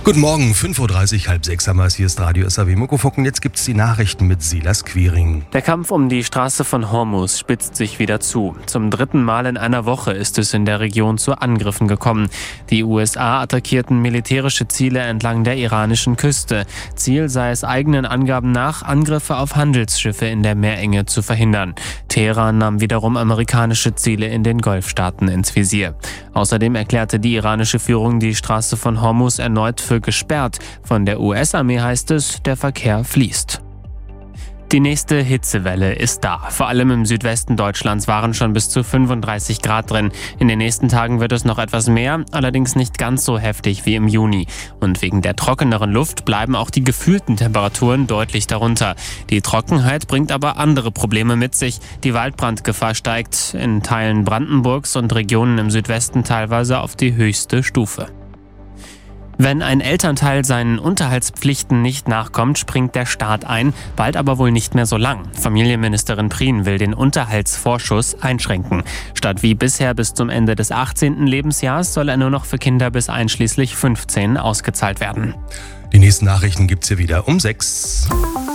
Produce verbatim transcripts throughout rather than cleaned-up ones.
Guten Morgen, fünf Uhr dreißig, halb sechs haben wir es. Hier ist Radio S A W Muckefucken. Jetzt gibt's die Nachrichten mit Silas Quiring. Der Kampf um die Straße von Hormuz spitzt sich wieder zu. Zum dritten Mal in einer Woche ist es in der Region zu Angriffen gekommen. Die U S A attackierten militärische Ziele entlang der iranischen Küste. Ziel sei es eigenen Angaben nach, Angriffe auf Handelsschiffe in der Meerenge zu verhindern. Teheran nahm wiederum amerikanische Ziele in den Golfstaaten ins Visier. Außerdem erklärte die iranische Führung die Straße von Hormuz erneut für gesperrt. Von der U S-Armee heißt es, der Verkehr fließt. Die nächste Hitzewelle ist da. Vor allem im Südwesten Deutschlands waren schon bis zu fünfunddreißig Grad drin. In den nächsten Tagen wird es noch etwas mehr, allerdings nicht ganz so heftig wie im Juni. Und wegen der trockeneren Luft bleiben auch die gefühlten Temperaturen deutlich darunter. Die Trockenheit bringt aber andere Probleme mit sich. Die Waldbrandgefahr steigt in Teilen Brandenburgs und Regionen im Südwesten teilweise auf die höchste Stufe. Wenn ein Elternteil seinen Unterhaltspflichten nicht nachkommt, springt der Staat ein, bald aber wohl nicht mehr so lang. Familienministerin Prien will den Unterhaltsvorschuss einschränken. Statt wie bisher bis zum Ende des achtzehnten Lebensjahres soll er nur noch für Kinder bis einschließlich fünfzehn ausgezahlt werden. Die nächsten Nachrichten gibt's hier wieder um sechs.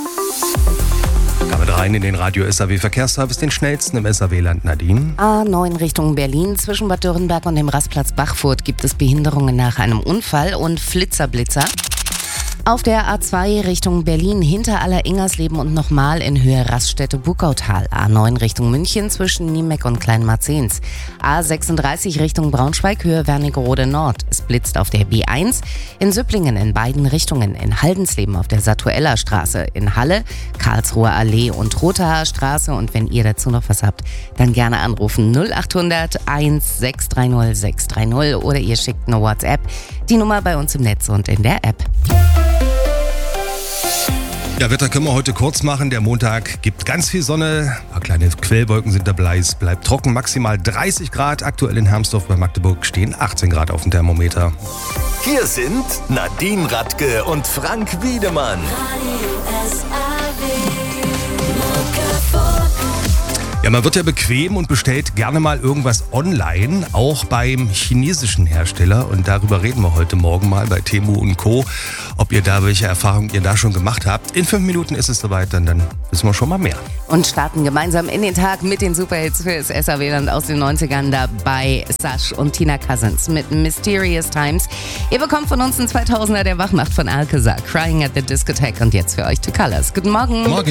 Damit rein in den Radio S A W Verkehrsservice, den schnellsten im S A W-Land. Nadine. A neun Richtung Berlin. Zwischen Bad Dürrenberg und dem Rastplatz Bachfurt gibt es Behinderungen nach einem Unfall und Flitzerblitzer. Auf der A zwei Richtung Berlin hinter Aller-Ingersleben und nochmal in Höhe Raststätte Buckautal. A neun Richtung München zwischen Niemeck und Kleinmarzens. A sechsunddreißig Richtung Braunschweig Höhe Wernigerode Nord. Es blitzt auf der B eins. In Süpplingen in beiden Richtungen. In Haldensleben auf der Satuella Straße. In Halle, Karlsruher Allee und Rothaar Straße. Und wenn ihr dazu noch was habt, dann gerne anrufen null achthundert eins sechs drei null sechs drei null oder ihr schickt eine WhatsApp. Die Nummer bei uns im Netz und in der App. Ja, Wetter können wir heute kurz machen. Der Montag gibt ganz viel Sonne. Ein paar kleine Quellwolken sind dabei. Es bleibt trocken, maximal dreißig Grad. Aktuell in Hermsdorf bei Magdeburg stehen achtzehn Grad auf dem Thermometer. Hier sind Nadine Radke und Frank Wiedemann. Ja, man wird ja bequem und bestellt gerne mal irgendwas online, auch beim chinesischen Hersteller. Und darüber reden wir heute Morgen mal bei Temu und Co., ob ihr da welche Erfahrungen ihr da schon gemacht habt. In fünf Minuten ist es soweit, dann, dann wissen wir schon mal mehr. Und starten gemeinsam in den Tag mit den Superhits für das S A W-Land aus den neunzigern dabei Sash und Tina Cousins mit Mysterious Times. Ihr bekommt von uns einen zweitausender, der wach macht von Alcazar, Crying at the Discotheque und jetzt für euch To Colors. Guten Morgen. Morgen.